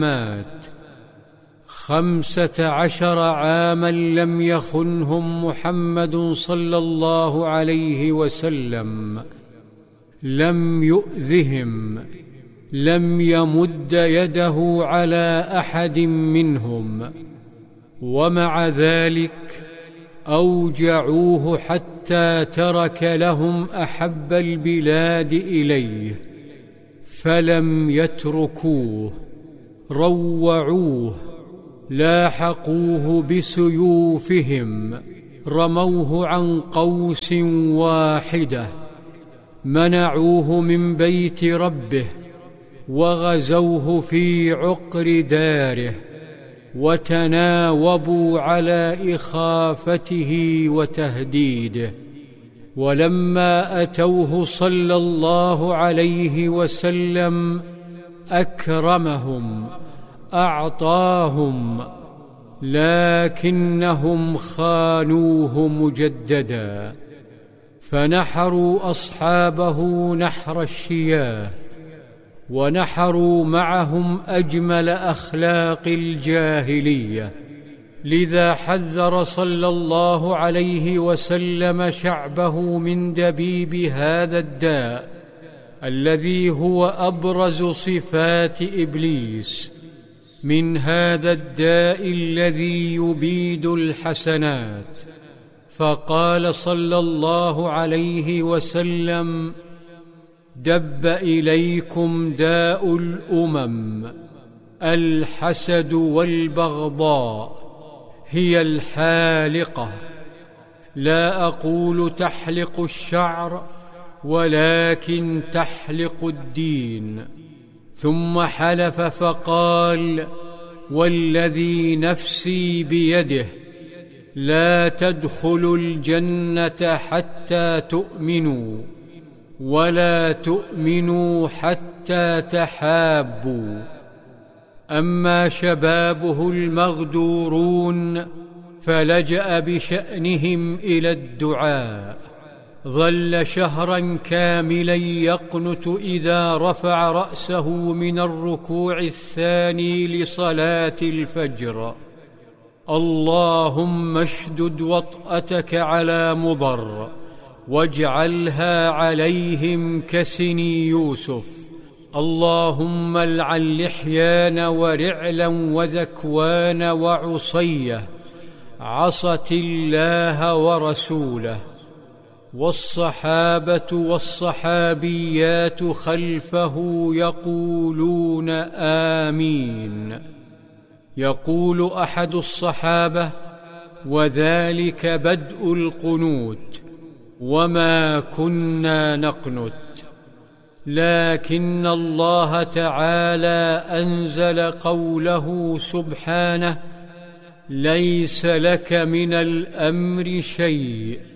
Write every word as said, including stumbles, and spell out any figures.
مات خمسة عشر عاما لم يخنهم محمد صلى الله عليه وسلم، لم يؤذهم، لم يمد يده على أحد منهم، ومع ذلك أوجعوه حتى ترك لهم أحب البلاد إليه، فلم يتركوه، روعوه، لاحقوه بسيوفهم، رموه عن قوس واحدة، منعوه من بيت ربه، وغزوه في عقر داره، وتناوبوا على إخافته وتهديده. ولما أتوه صلى الله عليه وسلم أكرمهم، أعطاهم، لكنهم خانوه مجددا، فنحروا أصحابه نحر الشياه، ونحروا معهم أجمل أخلاق الجاهلية. لذا حذر صلى الله عليه وسلم شعبه من دبيب هذا الداء الذي هو أبرز صفات إبليس، من هذا الداء الذي يبيد الحسنات. فقال صلى الله عليه وسلم: دب إليكم داء الأمم، الحسد والبغضاء، هي الحالقة. لا أقول تحلق الشعر، ولكن تحلق الدين. ثم حلف فقال: والذي نفسي بيده لا تدخلوا الجنة حتى تؤمنوا، ولا تؤمنوا حتى تحابوا. أما شبابه المغدورون فلجأ بشأنهم إلى الدعاء، ظل شهرا كاملا يقنت إذا رفع رأسه من الركوع الثاني لصلاة الفجر: اللهم اشدد وطأتك على مضر، واجعلها عليهم كسني يوسف. اللهم العن لحيان ورعلا وذكوان وعصية، عصت الله ورسوله. والصحابة والصحابيات خلفه يقولون آمين. يقول أحد الصحابة: وذلك بدء القنوت، وما كنا نقنت، لكن الله تعالى أنزل قوله سبحانه: ليس لك من الأمر شيء،